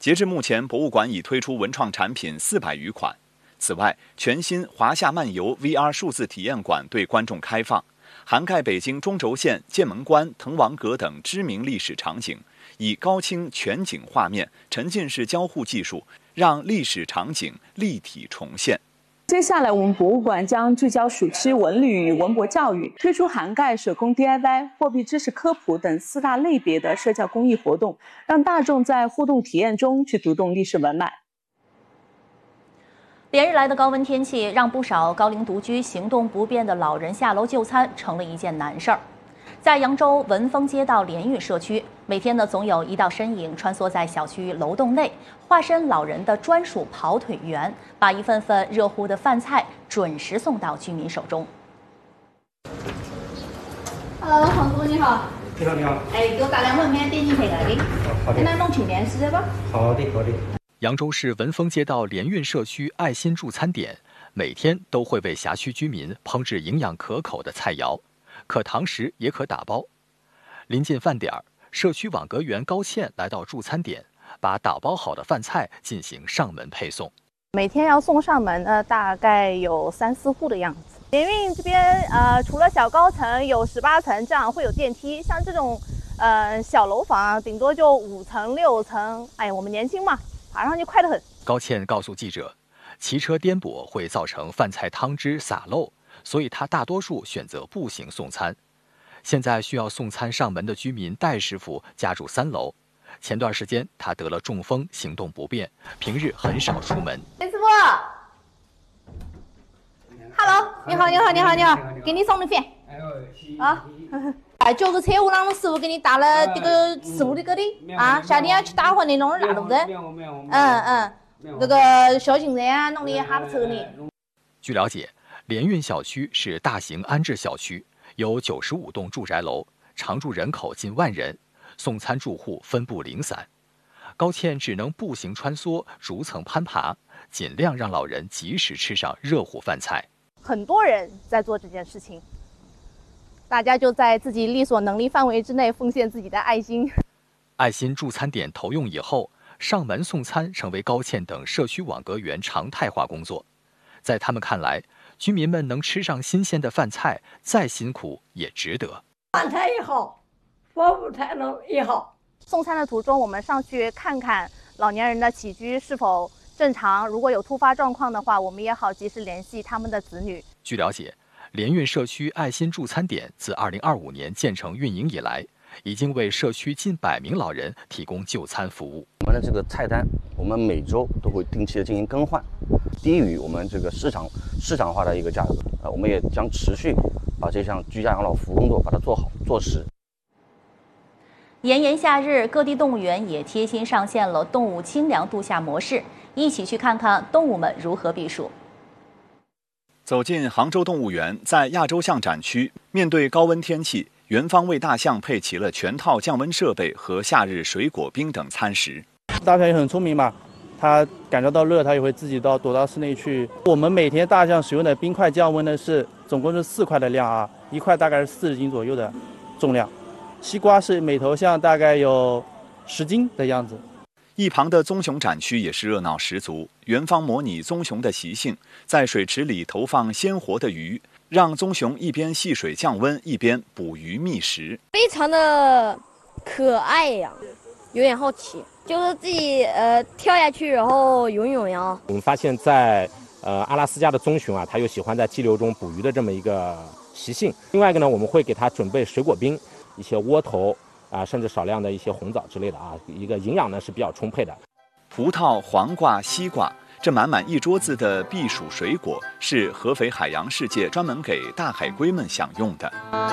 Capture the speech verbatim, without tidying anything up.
截至目前，博物馆已推出文创产品四百余款。此外，全新华夏漫游 V R 数字体验馆对观众开放，涵盖北京中轴线、剑门关、滕王阁等知名历史场景，以高清全景画面、沉浸式交互技术，让历史场景立体重现。 接下来，我们博物馆将聚焦暑期文旅与文博教育，推出涵盖手工 D I Y、货币知识科普等四大类别的社教公益活动，让大众在互动体验中去读懂历史文脉。 连日来的高温天气，让不少高龄独居、行动不便的老人下楼就餐成了一件难事儿。在扬州文峰街道联运社区，每天呢总有一道身影穿梭在小区楼栋内，化身老人的专属跑腿员，把一份份热乎的饭菜准时送到居民手中。 Hello， 黄叔你好。 你好，你好。 哎，给我打两碗面点心回来的。 好的。 那弄清点是吧？ 好的，好的。 扬州市文峰街道联运社区爱心助餐点，每天都会为辖区居民烹制营养可口的菜肴，可堂食也可打包。临近饭点儿，社区网格员高倩来到助餐点，把打包好的饭菜进行上门配送。 每天要送上门呢，大概有三四户的样子。联运这边呃，除了小高层有十八层，这样会有电梯。像这种呃小楼房，顶多就五层六层。哎，我们年轻嘛。爬上去快得很。 高倩告诉记者，骑车颠簸会造成饭菜汤汁洒漏，所以他大多数选择步行送餐。现在需要送餐上门的居民戴师傅家住三楼，前段时间他得了中风，行动不便，平日很少出门。 戴师傅 ，Hello， 你好，你好，你好，你好，给你送的饭。啊。哎，就是车务郎的师傅给你打了这个素的给的啊，夏天要去打混的弄点大肚子，嗯嗯，这个小杏仁啊弄的哈不错的。 据了解，联运小区是大型安置小区，有九十五栋住宅楼，常住人口近万人，送餐住户分布零散。高倩只能步行穿梭，逐层攀爬，尽量让老人及时吃上热乎饭菜。 很多人在做这件事情。大家就在自己力所能力范围之内奉献自己的爱心。 爱心助餐点投用以后，上门送餐成为高倩等社区网格员常态化工作。在他们看来，居民们能吃上新鲜的饭菜，再辛苦也值得。 饭菜也好，服务态度也好。 送餐的途中，我们上去看看老年人的起居是否正常，如果有突发状况的话，我们也好及时联系他们的子女。 据了解，联运社区爱心助餐点自二零二五年建成运营以来，已经为社区近百名老人提供就餐服务。 我们的这个菜单，我们每周都会定期的进行更换，低于我们这个市场市场化的一个价格。呃，我们也将持续把这项居家养老服务工作把它做好做实。 炎炎夏日，各地动物园也贴心上线了动物清凉度夏模式，一起去看看动物们如何避暑。 走进杭州动物园，在亚洲象展区，面对高温天气，园方为大象配齐了全套降温设备和夏日水果冰等餐食。 大象也很聪明嘛，它感觉到热，它也会自己到躲到室内去。我们每天大象使用的冰块降温呢是总共是四块的量啊，一块大概是四十斤左右的重量。西瓜是每头象大概有十斤的样子。 一旁的棕熊展区也是热闹十足，园方模拟棕熊的习性，在水池里投放鲜活的鱼，让棕熊一边戏水降温，一边捕鱼觅食， 非常的可爱呀，有点好奇，就是自己呃跳下去然后游泳呀。 我们发现在呃阿拉斯加的棕熊啊，它有喜欢在激流中捕鱼的这么一个习性。另外一个呢，我们会给它准备水果冰，一些窝头。啊，甚至少量的一些红枣之类的啊，一个营养呢是比较充沛的。 葡萄、黄瓜、西瓜，这满满一桌子的避暑水果，是合肥海洋世界专门给大海龟们享用的。